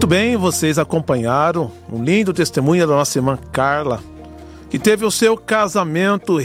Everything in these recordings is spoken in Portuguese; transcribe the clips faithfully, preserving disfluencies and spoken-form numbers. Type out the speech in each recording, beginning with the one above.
Muito bem, vocês acompanharam um lindo testemunho da nossa irmã Carla, que teve o seu casamento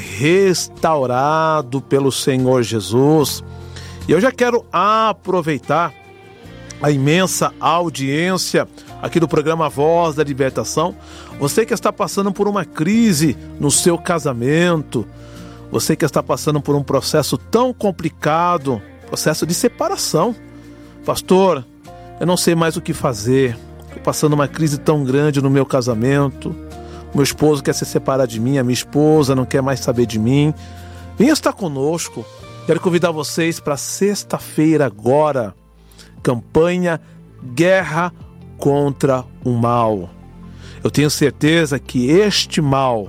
restaurado pelo Senhor Jesus. E eu já quero aproveitar a imensa audiência aqui do programa Voz da Libertação. Você que está passando por uma crise no seu casamento, você que está passando por um processo tão complicado, processo de separação. Pastor, eu não sei mais o que fazer, estou passando uma crise tão grande no meu casamento, meu esposo quer se separar de mim, a minha esposa não quer mais saber de mim. Venha estar conosco. Quero convidar vocês para sexta-feira agora, campanha Guerra contra o Mal. Eu tenho certeza que este mal,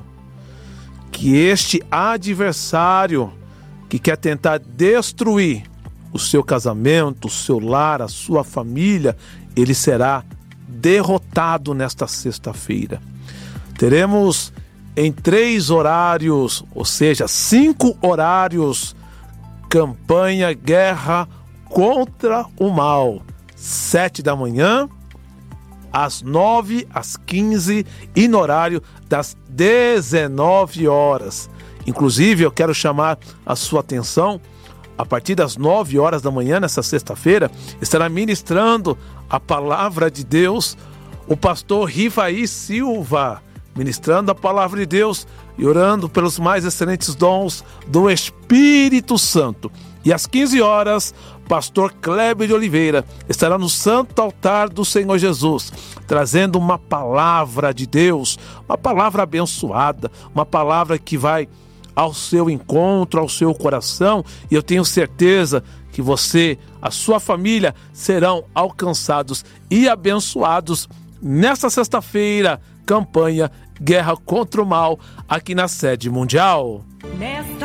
que este adversário que quer tentar destruir o seu casamento, o seu lar, a sua família, ele será derrotado nesta sexta-feira. Teremos em três horários, ou seja, cinco horários, campanha Guerra contra o Mal. Sete da manhã, às nove, às quinze e no horário das dezenove horas. Inclusive, eu quero chamar a sua atenção, a partir das nove horas da manhã, nessa sexta-feira, estará ministrando a palavra de Deus o pastor Rivaí Silva, ministrando a palavra de Deus e orando pelos mais excelentes dons do Espírito Santo. E às quinze horas, pastor Kleber de Oliveira estará no Santo Altar do Senhor Jesus, trazendo uma palavra de Deus, uma palavra abençoada, uma palavra que vai ao seu encontro, ao seu coração, e eu tenho certeza que você, a sua família, serão alcançados e abençoados nesta sexta-feira, campanha Guerra contra o Mal, aqui na sede mundial. Nesta